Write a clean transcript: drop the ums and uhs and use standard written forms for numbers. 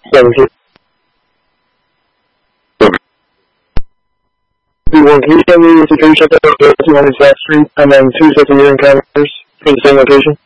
7K. P1, can you tell me if you check out 200 South Street and then 2 sets of urine counters for the same location?